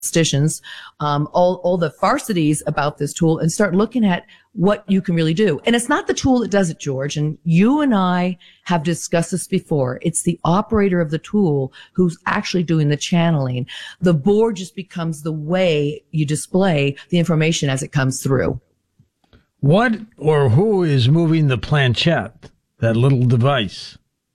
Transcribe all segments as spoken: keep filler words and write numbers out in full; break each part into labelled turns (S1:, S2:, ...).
S1: statisticians, um, all, all the farsities about this tool and start looking at what you can really do. And it's not the tool that does it, George. And you and I have discussed this before. It's the operator of the tool who's actually doing the channeling. The board just becomes the way you display the information as it comes through.
S2: What or who is moving the planchette, that little device?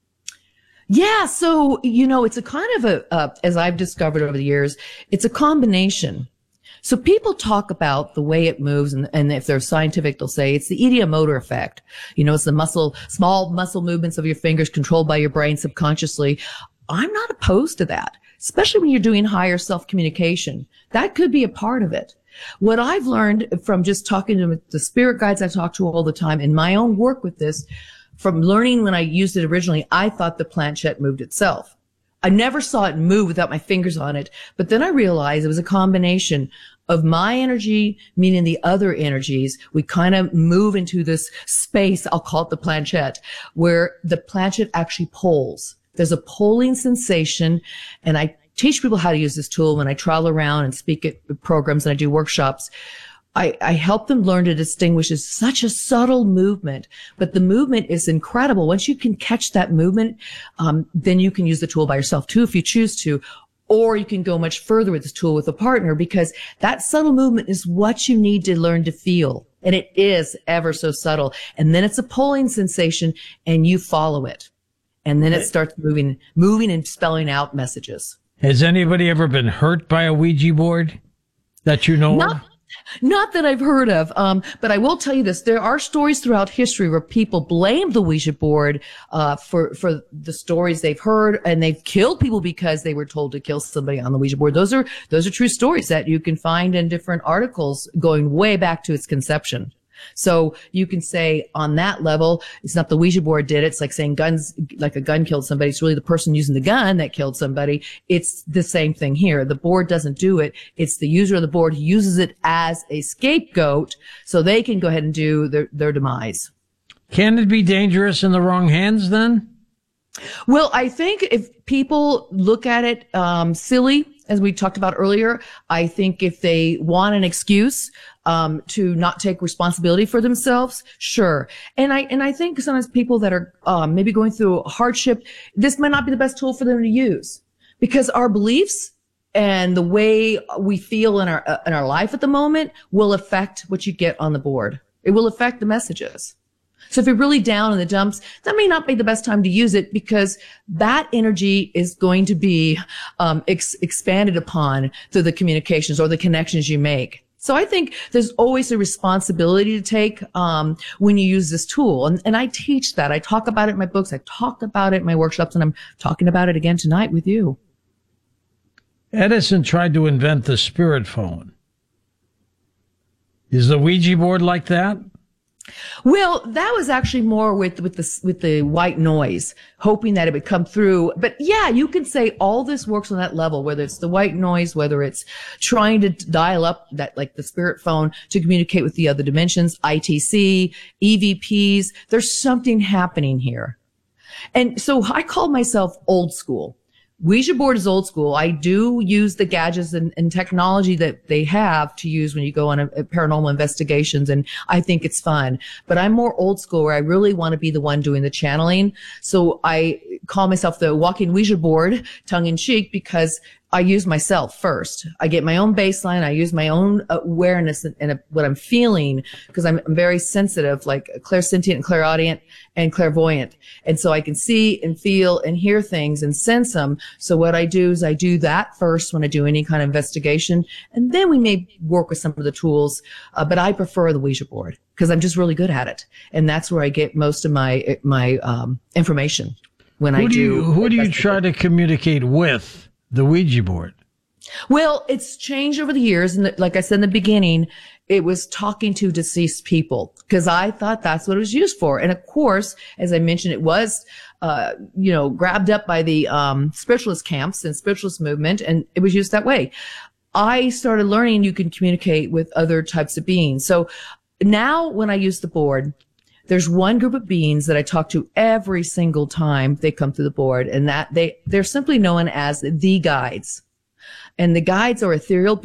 S1: Yeah, so, you know, it's a kind of a, uh, as I've discovered over the years, it's a combination. So people talk about the way it moves, and, and if they're scientific, they'll say it's the ideomotor effect. You know, it's the muscle, small muscle movements of your fingers controlled by your brain subconsciously. I'm not opposed to that, especially when you're doing higher self-communication. That could be a part of it. What I've learned from just talking to the spirit guides I talk to all the time in my own work with this, from learning when I used it originally, I thought the planchette moved itself. I never saw it move without my fingers on it. But then I realized it was a combination of my energy, meaning the other energies. We kind of move into this space, I'll call it the planchette, where the planchette actually pulls. There's a pulling sensation, and I teach people how to use this tool when I travel around and speak at programs and I do workshops. I, I help them learn to distinguish. It's such a subtle movement, but the movement is incredible. Once you can catch that movement, um, then you can use the tool by yourself too, if you choose to, or you can go much further with this tool with a partner, because that subtle movement is what you need to learn to feel. And it is ever so subtle. And then it's a pulling sensation and you follow it. And then it starts moving, moving and spelling out messages.
S2: Has anybody ever been hurt by a Ouija board that you know
S1: Not-
S2: of?
S1: Not that I've heard of, um, but I will tell you this. There are stories throughout history where people blame the Ouija board uh, for for the stories they've heard, and they've killed people because they were told to kill somebody on the Ouija board. Those are those are true stories that you can find in different articles going way back to its conception. So you can say on that level, it's not the Ouija board did it. It's like saying guns, like a gun killed somebody. It's really the person using the gun that killed somebody. It's the same thing here. The board doesn't do it. It's the user of the board who uses it as a scapegoat so they can go ahead and do their, their demise.
S2: Can it be dangerous in the wrong hands then?
S1: Well, I think if people look at it um, silly, as we talked about earlier, I think if they want an excuse um, to not take responsibility for themselves, sure. And I and I think sometimes people that are um, maybe going through hardship, this might not be the best tool for them to use, because our beliefs and the way we feel in our uh, in our life at the moment will affect what you get on the board. It will affect the messages. So if you're really down in the dumps, that may not be the best time to use it, because that energy is going to be um, ex- expanded upon through the communications or the connections you make. So I think there's always a responsibility to take um, when you use this tool. And, and I teach that. I talk about it in my books. I talk about it in my workshops, and I'm talking about it again tonight with you.
S2: Edison tried to invent the spirit phone. Is the Ouija board like that?
S1: Well, that was actually more with, with the, with the white noise, hoping that it would come through. But yeah, you can say all this works on that level, whether it's the white noise, whether it's trying to dial up that, like the spirit phone to communicate with the other dimensions, I T C, E V Ps. There's something happening here. And so I call myself old school. Ouija board is old school. I do use the gadgets and, and technology that they have to use when you go on a, a paranormal investigations, and I think it's fun. But I'm more old school, where I really want to be the one doing the channeling. So I call myself the walking Ouija board, tongue in cheek, because I use myself first. I get my own baseline. I use my own awareness and, and what I'm feeling, because I'm, I'm very sensitive, like clairsentient and clairaudient and clairvoyant. And so I can see and feel and hear things and sense them. So what I do is I do that first when I do any kind of investigation. And then we may work with some of the tools. Uh, but I prefer the Ouija board because I'm just really good at it. And that's where I get most of my, my, um, information when
S2: who
S1: I do.
S2: do you, who do you try to communicate with? The Ouija board.
S1: Well, it's changed over the years. And like I said in the beginning, it was talking to deceased people, because I thought that's what it was used for. And of course, as I mentioned, it was, uh, you know, grabbed up by the, um, spiritualist camps and spiritualist movement, and it was used that way. I started learning you can communicate with other types of beings. So now when I use the board, there's one group of beings that I talk to every single time they come through the board, and that they, they're simply known as the guides. And the guides are ethereal